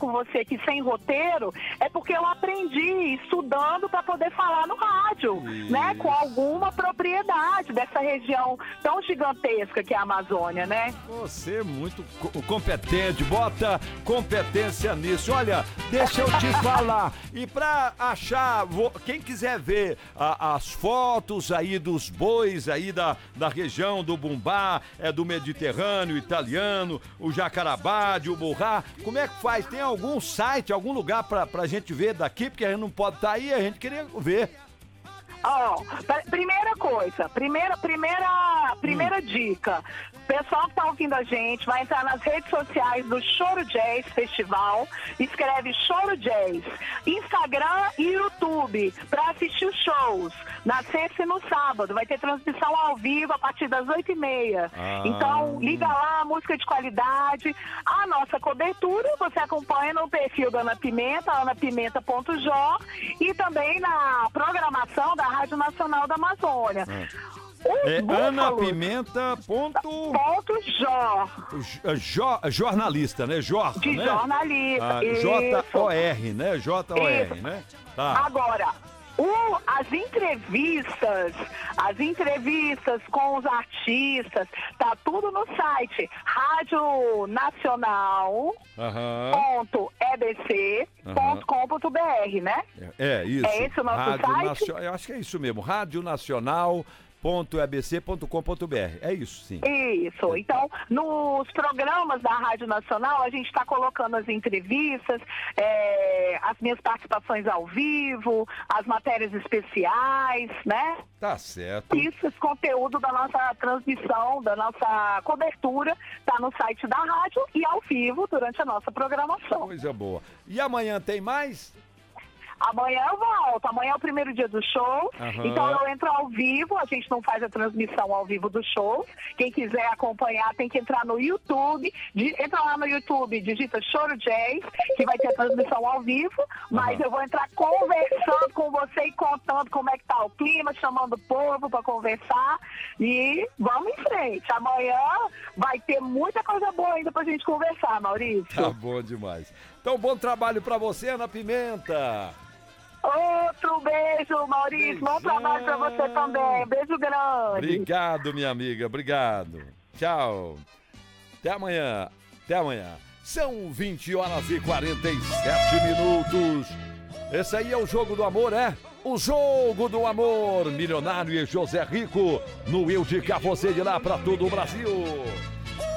com você aqui sem roteiro, é porque eu aprendi estudando para poder falar no rádio, né? Com alguma propriedade dessa região tão gigantesca que é a Amazônia, né? Você é muito competente, bota competência nisso. Olha, deixa eu te falar, e pra achar, quem quiser ver as fotos aí dos bois aí da região do Bumbá, do Mediterrâneo italiano, o Jacarabade, o Burrá, como é que faz? Tem algum site, algum lugar pra gente ver daqui? Porque a gente não pode estar aí, a gente queria ver. Primeira coisa, primeira dica. O pessoal que tá ouvindo a gente vai entrar nas redes sociais do Choro Jazz Festival, escreve Choro Jazz, Instagram e YouTube, para assistir os shows, na sexta e no sábado. Vai ter transmissão ao vivo a partir das 8h30. Então, liga lá, música de qualidade. A nossa cobertura você acompanha no perfil da Ana Pimenta, anapimenta.jor, e também na programação da Rádio Nacional da Amazônia. Jornalista, né? Jornalista. De né? jornalista. J-O-R, né? J-O-R, né? Tá. Agora, as entrevistas com os artistas, tá tudo no site radionacional.ebc.com.br, né? Isso. É esse o nosso site? Eu acho que é isso mesmo, radionacional.ebc.com.br. É isso, sim. Isso. Então, nos programas da Rádio Nacional, a gente está colocando as entrevistas, as minhas participações ao vivo, as matérias especiais, né? Tá certo. Isso, esse conteúdo da nossa transmissão, da nossa cobertura, tá no site da rádio e ao vivo durante a nossa programação. Coisa boa. E amanhã tem mais? Amanhã eu volto, amanhã é o primeiro dia do show, então eu entro ao vivo, a gente não faz a transmissão ao vivo do show. Quem quiser acompanhar tem que entrar no YouTube, entra lá no YouTube, digita Choro Jazz, que vai ter a transmissão ao vivo, mas eu vou entrar conversando com você e contando como é que tá o clima, chamando o povo para conversar e vamos em frente. Amanhã vai ter muita coisa boa ainda pra gente conversar, Maurício. Tá bom demais. Então, bom trabalho pra você, Ana Pimenta. Outro beijo, Maurício. Bom trabalho pra você também. Beijo grande. Obrigado, minha amiga. Obrigado. Tchau. Até amanhã. Até amanhã. São 20h47. Esse aí é o Jogo do Amor, é? O Jogo do Amor. Milionário e José Rico. No Eu de Cá, você de lá pra todo o Brasil.